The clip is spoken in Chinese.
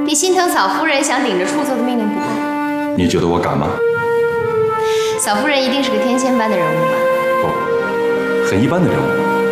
比心疼嫂夫人想顶着出走的命令不够。 你觉得我敢吗？ 嫂夫人一定是个天仙般的人物吧？ 不，很一般的人物。